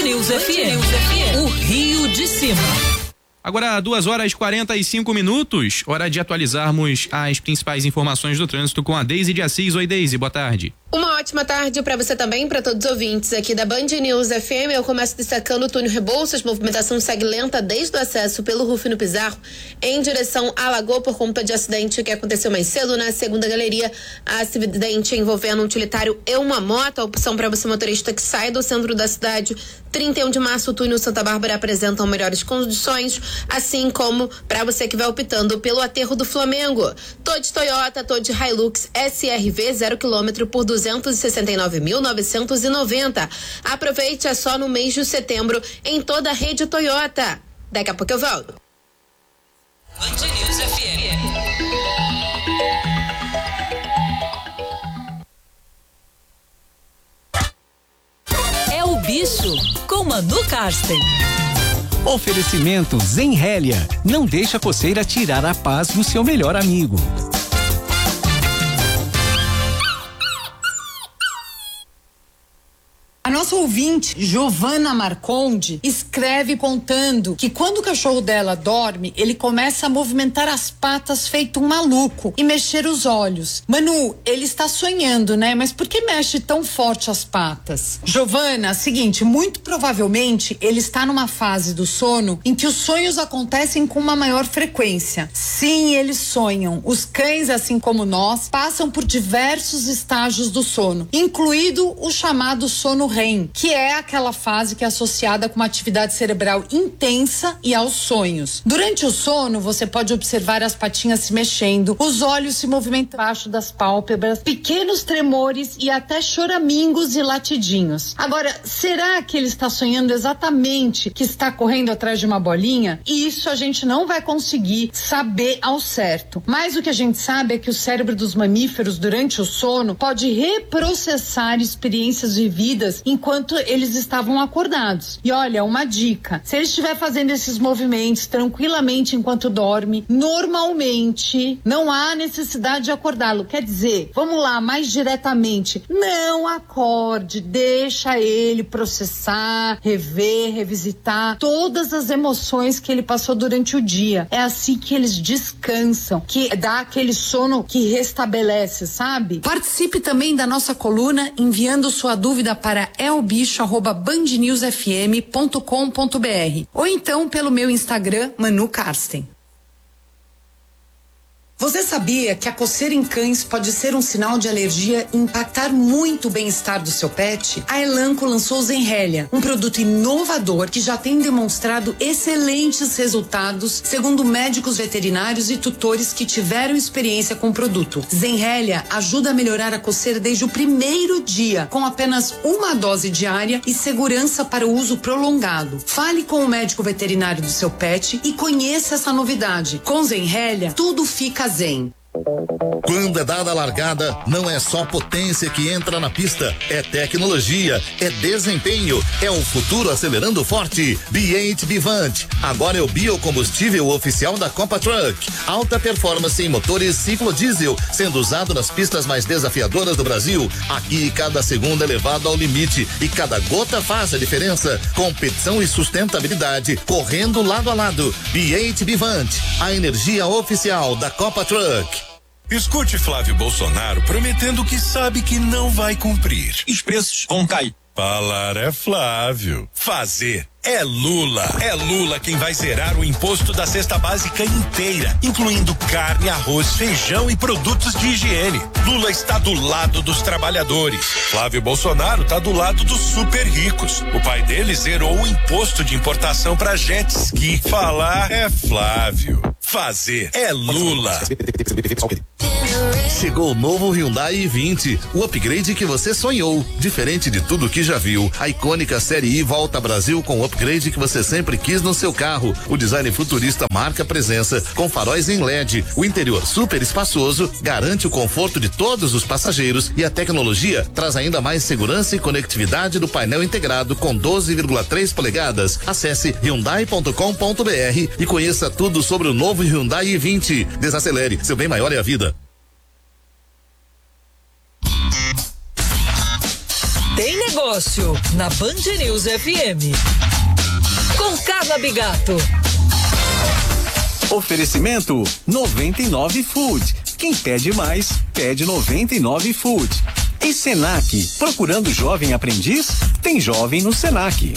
News FM, o Rio de Cima. Agora, 2h45, hora de atualizarmos as principais informações do trânsito com a Deise de Assis. Oi, Deise, boa tarde. Uma ótima tarde para você também, para todos os ouvintes aqui da Band News FM. Eu começo destacando o túnel Rebouças. Movimentação segue lenta desde o acesso pelo Rufino Pizarro em direção à Lagoa por conta de acidente que aconteceu mais cedo na segunda galeria. Acidente envolvendo um utilitário e uma moto. A opção para você motorista que sai do centro da cidade. 31 de março, o túnel Santa Bárbara apresentam melhores condições, assim como para você que vai optando pelo aterro do Flamengo. Tô de Toyota, tô de Hilux SRV 0 km por 269.990. Aproveite, é só no mês de setembro em toda a rede Toyota. Daqui a pouco eu volto. Band News FM. É o bicho com Manu Karsten. Oferecimento Zenrélia. Não deixa a coceira tirar a paz do seu melhor amigo. A nossa ouvinte, Giovana Marconde, escreve contando que quando o cachorro dela dorme, ele começa a movimentar as patas feito um maluco e mexer os olhos. Manu, ele está sonhando, né? Mas por que mexe tão forte as patas? Giovana, seguinte, muito provavelmente ele está numa fase do sono em que os sonhos acontecem com uma maior frequência. Sim, eles sonham. Os cães, assim como nós, passam por diversos estágios do sono, incluído o chamado sono REM, que é aquela fase que é associada com uma atividade cerebral intensa e aos sonhos. Durante o sono, você pode observar as patinhas se mexendo, os olhos se movimentando abaixo das pálpebras, pequenos tremores e até choramingos e latidinhos. Agora, será que ele está sonhando exatamente que está correndo atrás de uma bolinha? Isso a gente não vai conseguir saber ao certo. Mas o que a gente sabe é que o cérebro dos mamíferos, durante o sono, pode reprocessar experiências vividas enquanto eles estavam acordados. E olha, uma dica: se ele estiver fazendo esses movimentos tranquilamente enquanto dorme, normalmente não há necessidade de acordá-lo. Quer dizer, vamos lá, mais diretamente, não acorde, deixa ele processar, rever, revisitar todas as emoções que ele passou durante o dia. É assim que eles descansam, que dá aquele sono que restabelece, sabe? Participe também da nossa coluna enviando sua dúvida para elbicho@bandnewsfm.com.br ou então pelo meu Instagram, Manu Karsten. Você sabia que a coceira em cães pode ser um sinal de alergia e impactar muito o bem-estar do seu pet? A Elanco lançou o Zenrélia, um produto inovador que já tem demonstrado excelentes resultados, segundo médicos veterinários e tutores que tiveram experiência com o produto. Zenrélia ajuda a melhorar a coceira desde o primeiro dia, com apenas uma dose diária e segurança para o uso prolongado. Fale com o médico veterinário do seu pet e conheça essa novidade. Com Zenrélia, tudo fica zen. Quando é dada a largada, não é só potência que entra na pista, é tecnologia, é desempenho, é o futuro acelerando forte. B8 Vivant, agora é o biocombustível oficial da Copa Truck. Alta performance em motores ciclo diesel, sendo usado nas pistas mais desafiadoras do Brasil. Aqui cada segundo é levado ao limite e cada gota faz a diferença. Competição e sustentabilidade, correndo lado a lado. B8 Vivant, a energia oficial da Copa Truck. Escute Flávio Bolsonaro prometendo que sabe que não vai cumprir. Os preços vão cair. Falar é Flávio. Fazer é Lula. É Lula quem vai zerar o imposto da cesta básica inteira, incluindo carne, arroz, feijão e produtos de higiene. Lula está do lado dos trabalhadores. Flávio Bolsonaro está do lado dos super ricos. O pai dele zerou o imposto de importação para jet ski. Falar é Flávio. Fazer é Lula. Chegou o novo Hyundai i20, o upgrade que você sonhou. Diferente de tudo que já viu, a icônica série I volta ao Brasil com o upgrade que você sempre quis no seu carro. O design futurista marca presença com faróis em LED. O interior super espaçoso garante o conforto de todos os passageiros e a tecnologia traz ainda mais segurança e conectividade do painel integrado com 12,3 polegadas. Acesse hyundai.com.br e conheça tudo sobre o novo Hyundai i20. Desacelere, seu bem maior é a vida. Tem negócio Negócio, na Band News FM. Com Carla Bigato. Oferecimento 99 Food. Quem pede mais, pede 99 Food. E Senac, procurando jovem aprendiz? Tem jovem no Senac.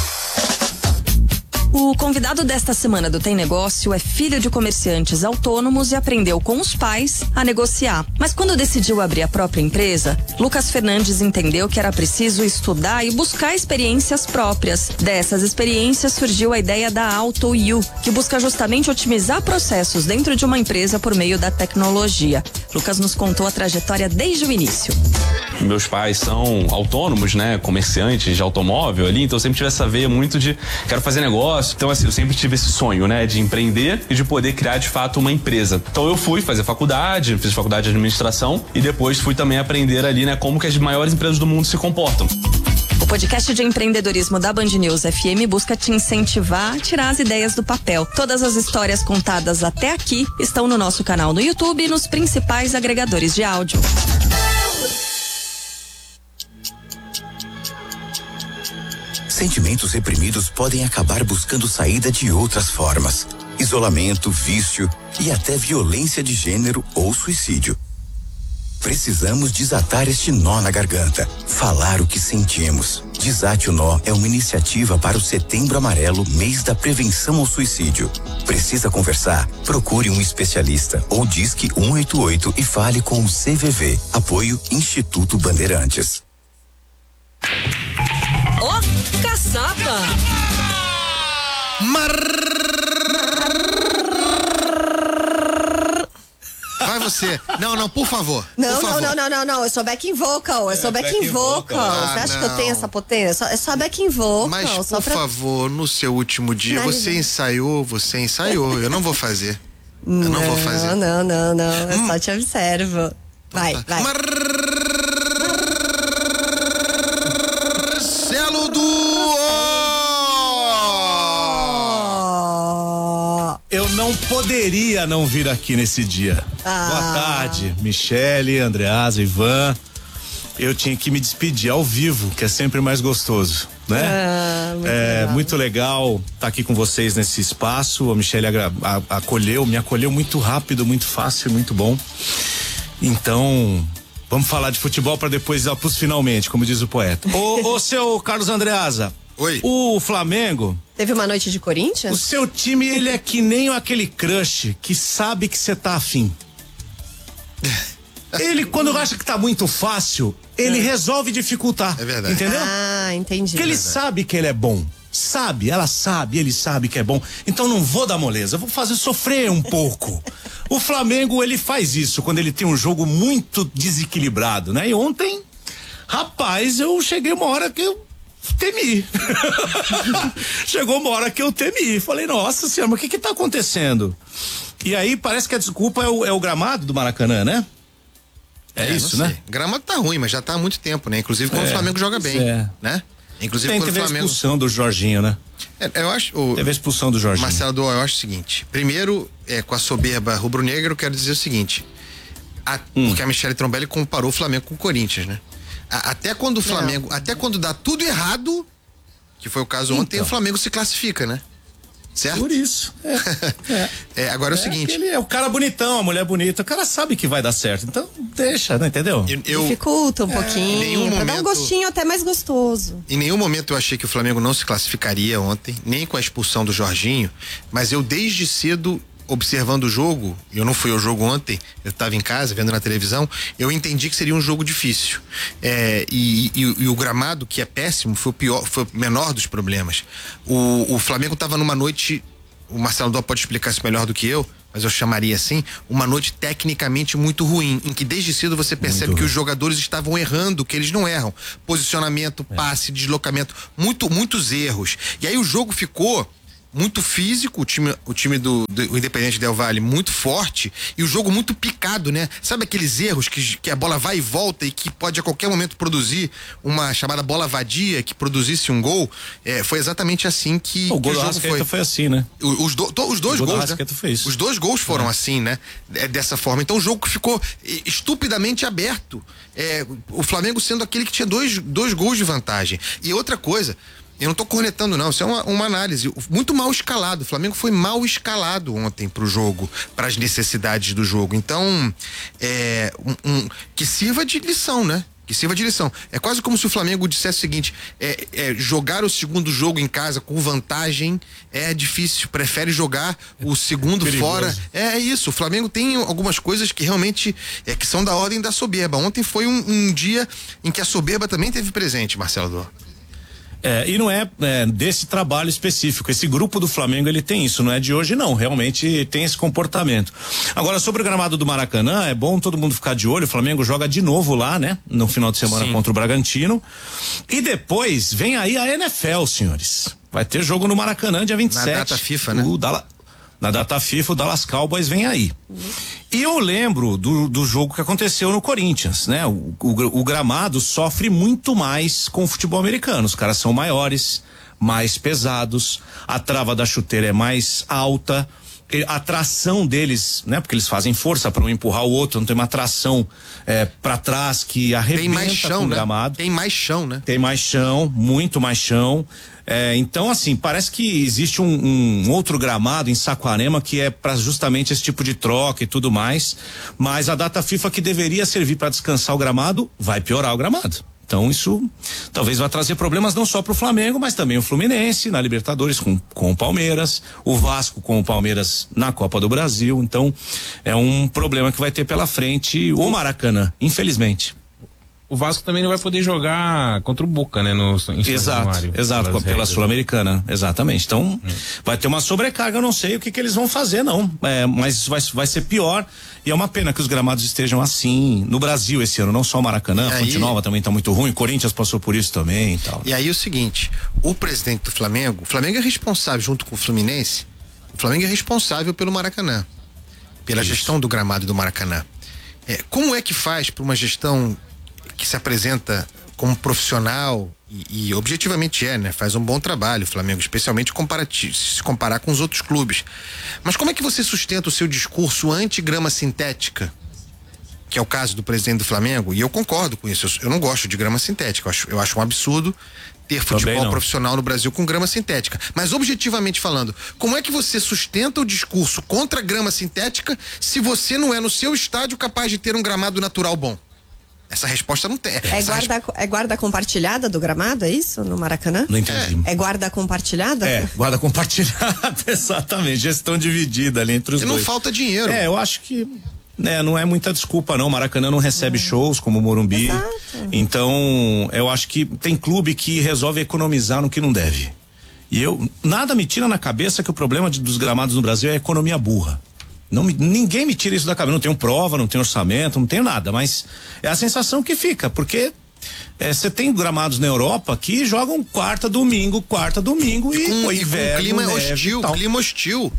O convidado desta semana do Tem Negócio é filho de comerciantes autônomos e aprendeu com os pais a negociar. Mas quando decidiu abrir a própria empresa, Lucas Fernandes entendeu que era preciso estudar e buscar experiências próprias. Dessas experiências surgiu a ideia da AutoU, que busca justamente otimizar processos dentro de uma empresa por meio da tecnologia. Lucas nos contou a trajetória desde o início. Meus pais são autônomos, né? Comerciantes de automóvel ali, então eu sempre tive essa veia muito de quero fazer negócio. Então, assim, eu sempre tive esse sonho, né? De empreender e de poder criar, de fato, uma empresa. Então, eu fui fazer faculdade, fiz faculdade de administração e depois fui também aprender ali, né? Como que as maiores empresas do mundo se comportam. O podcast de empreendedorismo da Band News FM busca te incentivar a tirar as ideias do papel. Todas as histórias contadas até aqui estão no nosso canal no YouTube e nos principais agregadores de áudio. Sentimentos reprimidos podem acabar buscando saída de outras formas. Isolamento, vício e até violência de gênero ou suicídio. Precisamos desatar este nó na garganta, falar o que sentimos. Desate o Nó é uma iniciativa para o Setembro Amarelo, mês da prevenção ao suicídio. Precisa conversar? Procure um especialista ou disque 188 e fale com o CVV. Apoio Instituto Bandeirantes. Caçapa. Vai você. Não, por favor. Não. Eu sou backing vocal. Você acha que eu tenho essa potência? É só backing vocal. Mas, por favor, no seu último dia, você ensaiou. Eu não vou fazer. Não. Eu só te observo. Vai. Marcelo do... Eu não poderia não vir aqui nesse dia. Boa tarde, Michele, Andreasa, Ivan. Eu tinha que me despedir ao vivo, que é sempre mais gostoso, né? Muito legal estar aqui com vocês nesse espaço. A Michele me acolheu muito rápido, muito fácil, muito bom. Então, vamos falar de futebol para depois ir pros finalmente, como diz o poeta. Ô, seu Carlos Andreasa. Oi. O Flamengo... Teve uma noite de Corinthians? O seu time, ele é que nem aquele crush que sabe que você tá afim. Ele, quando acha que tá muito fácil, ele resolve dificultar. É verdade. Entendeu? Entendi. Porque ele sabe que ele é bom. Ela sabe, ele sabe que é bom. Então não vou dar moleza, eu vou fazer sofrer um pouco. O Flamengo, ele faz isso quando ele tem um jogo muito desequilibrado, né? E ontem, rapaz, eu cheguei uma hora que eu temi. Chegou uma hora que eu temi. Falei, nossa senhora, mas o que tá acontecendo? E aí parece que a desculpa é o gramado do Maracanã, né? É isso, né? O gramado tá ruim, mas já tá há muito tempo, né? Inclusive quando o Flamengo joga bem, né? Inclusive quando o Flamengo... Teve a expulsão do Jorginho, né? Eu acho... Teve a expulsão do Jorginho. Marcelo, eu acho o seguinte, primeiro, com a soberba rubro-negra, eu quero dizer o seguinte, porque a Michele Trombelli comparou o Flamengo com o Corinthians, né? Até quando o Flamengo, até quando dá tudo errado, que foi o caso ontem, o Flamengo se classifica, né? Certo? Por isso. Agora é o seguinte. Ele é o cara bonitão, a mulher bonita, o cara sabe que vai dar certo, então deixa, né? Entendeu? Dificulta um pouquinho, pra dar um gostinho até mais gostoso. Em nenhum momento eu achei que o Flamengo não se classificaria ontem, nem com a expulsão do Jorginho, mas eu desde cedo, observando o jogo, eu não fui ao jogo ontem, eu estava em casa vendo na televisão, eu entendi que seria um jogo difícil. E o gramado, que é péssimo, foi o menor dos problemas. O Flamengo estava numa noite, o Marcelo Dó pode explicar isso melhor do que eu, mas eu chamaria assim, uma noite tecnicamente muito ruim, em que desde cedo você percebe que os jogadores estavam errando, que eles não erram. Posicionamento, passe, deslocamento, muitos erros. E aí o jogo ficou muito físico, o time do Independente Del Valle muito forte e o jogo muito picado, né? Sabe aqueles erros que a bola vai e volta e que pode a qualquer momento produzir uma chamada bola vadia que produzisse um gol? Foi exatamente assim que o gol que do Arrascaeta foi assim, né? Os dois gols, né? Fez. Os dois gols foram assim, né? Dessa forma. Então o jogo ficou estupidamente aberto. O Flamengo sendo aquele que tinha dois gols de vantagem. E outra coisa, eu não tô cornetando não, isso é uma análise muito mal escalado. O Flamengo foi mal escalado ontem pro jogo, para as necessidades do jogo. Então, que sirva de lição, né? Que sirva de lição. É quase como se o Flamengo dissesse o seguinte: jogar o segundo jogo em casa com vantagem é difícil, prefere jogar o segundo fora. É isso, o Flamengo tem algumas coisas que realmente que são da ordem da soberba. Ontem foi um dia em que a soberba também teve presente, Marcelo Dor. E não é desse trabalho específico. Esse grupo do Flamengo, ele tem isso, não é de hoje não, realmente tem esse comportamento. Agora, sobre o gramado do Maracanã, é bom todo mundo ficar de olho. O Flamengo joga de novo lá, né? No final de semana contra o Bragantino. E depois vem aí a NFL, senhores. Vai ter jogo no Maracanã dia 27. Na data FIFA, né? Na data FIFA, o Dallas Cowboys vem aí. E eu lembro do jogo que aconteceu no Corinthians, né? O gramado sofre muito mais com o futebol americano. Os caras são maiores, mais pesados, a trava da chuteira é mais alta, a tração deles, né? Porque eles fazem força para um empurrar o outro, não tem uma tração para trás que arrebenta tem mais chão, com o né? gramado. Tem mais chão, né? Tem mais chão, muito mais chão. Então, assim, parece que existe um outro gramado em Saquarema que é para justamente esse tipo de troca e tudo mais, mas a data FIFA que deveria servir para descansar o gramado vai piorar o gramado. Então isso talvez vá trazer problemas não só para o Flamengo, mas também o Fluminense na Libertadores com o Palmeiras, o Vasco com o Palmeiras na Copa do Brasil. Então é um problema que vai ter pela frente o Maracanã, infelizmente. O Vasco também não vai poder jogar contra o Boca, né? Exato, pela Sul-Americana, exatamente. Então, vai ter uma sobrecarga, eu não sei o que eles vão fazer, não. Mas vai ser pior, e é uma pena que os gramados estejam assim no Brasil esse ano, não só o Maracanã, a Fonte Nova também tá muito ruim, o Corinthians passou por isso também e tal. E aí o seguinte, o presidente do Flamengo, o Flamengo é responsável junto com o Fluminense, o Flamengo é responsável pelo Maracanã, pela gestão do gramado do Maracanã. Como é que faz para uma gestão que se apresenta como profissional e objetivamente né? Faz um bom trabalho o Flamengo, especialmente se comparar com os outros clubes. Mas como é que você sustenta o seu discurso anti-grama sintética, que é o caso do presidente do Flamengo? E eu concordo com isso, eu não gosto de grama sintética, eu acho um absurdo ter futebol profissional no Brasil com grama sintética. Mas objetivamente falando, como é que você sustenta o discurso contra a grama sintética se você não é no seu estádio capaz de ter um gramado natural bom? Essa resposta não tem. É guarda compartilhada do gramado, é isso? No Maracanã? Não entendi. É guarda compartilhada? Guarda compartilhada, exatamente. Gestão dividida ali entre os dois. E não falta dinheiro. Eu acho que não é muita desculpa não. O Maracanã não recebe shows como o Morumbi. Exato. Então, eu acho que tem clube que resolve economizar no que não deve. E nada me tira na cabeça que o problema dos gramados no Brasil é a economia burra. Ninguém me tira isso da cabeça, não tenho prova, não tenho orçamento, não tenho nada, mas é a sensação que fica, porque você tem gramados na Europa que jogam quarta, domingo e com clima hostil.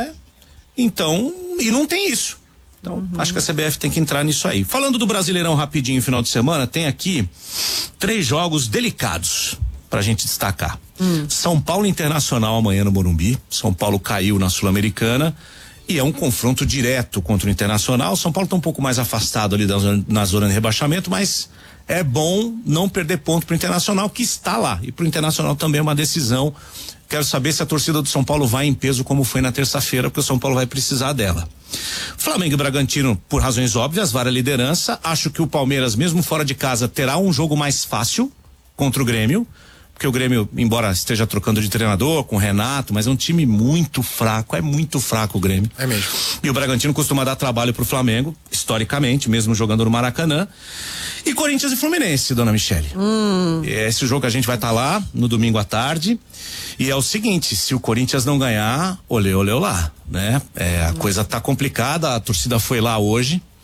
Então, e não tem isso. Então, acho que a CBF tem que entrar nisso aí. Falando do Brasileirão rapidinho, final de semana, tem aqui 3 jogos delicados pra gente destacar. São Paulo Internacional amanhã no Morumbi, São Paulo caiu na Sul-Americana, e é um confronto direto contra o Internacional. São Paulo está um pouco mais afastado ali na zona de rebaixamento, mas é bom não perder ponto pro Internacional, que está lá. E pro Internacional também é uma decisão. Quero saber se a torcida do São Paulo vai em peso como foi na terça-feira, porque o São Paulo vai precisar dela. Flamengo e Bragantino, por razões óbvias, vara a liderança. Acho que o Palmeiras, mesmo fora de casa, terá um jogo mais fácil contra o Grêmio. Porque o Grêmio, embora esteja trocando de treinador com o Renato, mas é um time muito fraco, é muito fraco o Grêmio. É mesmo. E o Bragantino costuma dar trabalho pro Flamengo, historicamente, mesmo jogando no Maracanã. E Corinthians e Fluminense, dona Michele. Esse jogo a gente vai estar lá no domingo à tarde. E é o seguinte, se o Corinthians não ganhar, olê lá, né? A coisa tá complicada, a torcida foi lá hoje.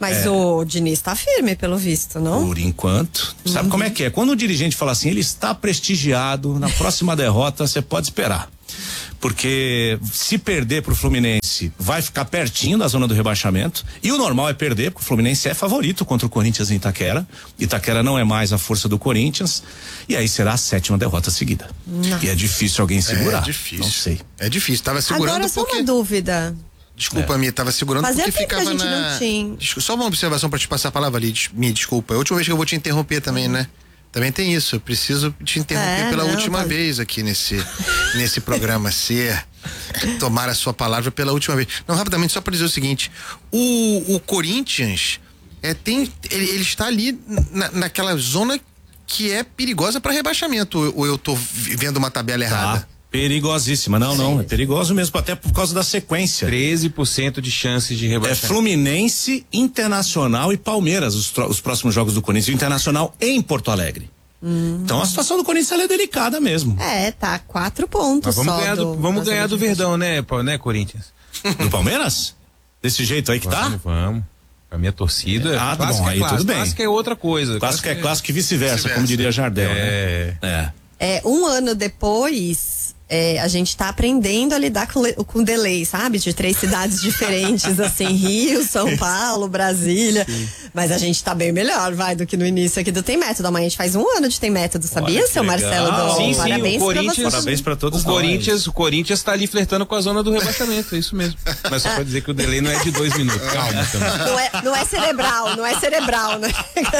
Mas o Diniz tá firme, pelo visto, não? Por enquanto. Sabe como é que é? Quando o dirigente fala assim, ele está prestigiado, na próxima derrota você pode esperar. Porque se perder pro Fluminense, vai ficar pertinho da zona do rebaixamento. E o normal é perder, porque o Fluminense é favorito contra o Corinthians em Itaquera. Itaquera não é mais a força do Corinthians. E aí será a 7ª derrota seguida. E é difícil alguém segurar. É difícil. Não sei. É difícil. Tava segurando Agora, só porque... uma dúvida. Desculpa, Mia, tava segurando Fazia porque tempo que a ficava gente não tinha. Só uma observação pra te passar a palavra ali, me desculpa. É a última vez que eu vou te interromper também, né? Também tem isso, eu preciso te interromper pela última vez aqui nesse programa, tomar a sua palavra pela última vez. Não, rapidamente, só para dizer o seguinte, o Corinthians ele está ali naquela zona que é perigosa para rebaixamento, ou eu tô vendo uma tabela errada? Perigosíssima, não, é perigoso mesmo, até por causa da sequência. 13% de chances de rebaixamento. É Fluminense, Internacional e Palmeiras, os próximos jogos do Corinthians. O Internacional em Porto Alegre. Então a situação do Corinthians é delicada mesmo. Tá 4 pontos. Mas vamos ganhar do Verdão, né, Corinthians? Do Palmeiras? Desse jeito aí que Vamos. A minha torcida. Bom, aí tudo bem. Clássico é outra coisa. Clássico é clássico e vice-versa, como diria Jardel. Um ano depois, a gente tá aprendendo a lidar com delay, sabe? De 3 cidades diferentes, assim, Rio, São Paulo, Brasília. Sim. Mas a gente tá bem melhor, do que no início aqui do Tem Método. Amanhã a gente faz 1 ano de Tem Método, sabia, seu Marcelo? Sim, parabéns o Corinthians, pra você. Parabéns pra todos nós. O Corinthians tá ali flertando com a zona do rebaixamento, é isso mesmo. Mas só pra dizer que o delay não é de 2 minutos, calma também. Não é cerebral, né?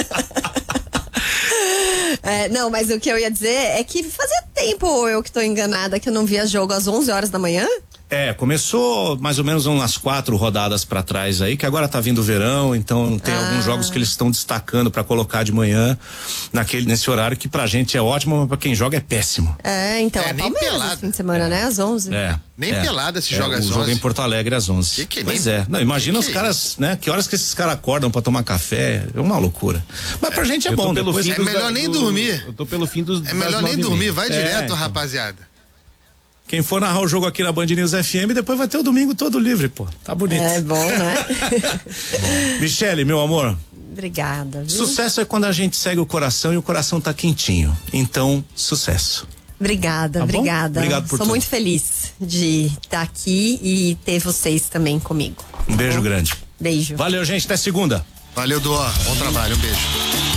Não, mas o que eu ia dizer é que fazia tempo, eu que tô enganada, que eu não via jogo às 11 horas da manhã. Começou mais ou menos umas 4 rodadas pra trás aí, que agora tá vindo o verão, então tem alguns jogos que eles estão destacando pra colocar de manhã nesse horário que pra gente é ótimo, mas pra quem joga é péssimo. Então é Palmeiras esse fim de semana, né? Às 11. Nem pelada se joga às 11. O jogo é em Porto Alegre às 11. Pois é. Não, imagina os caras, né? Que horas que esses caras acordam pra tomar café, é uma loucura. Mas pra gente é bom. Depois é melhor nem dormir. Eu tô pelo fim dos... É melhor nem dormir, vai direto, rapaziada. Quem for narrar o jogo aqui na Band News FM, depois vai ter o domingo todo livre, pô. Tá bonito. É bom, né? Michele, meu amor. Obrigada. Viu? Sucesso é quando a gente segue o coração e o coração tá quentinho. Então, sucesso. Obrigada. Obrigado por Sou tudo. muito feliz de estar aqui e ter vocês também comigo. Um beijo grande. Beijo. Valeu, gente. Até segunda. Valeu, Duó. Bom trabalho. Um beijo.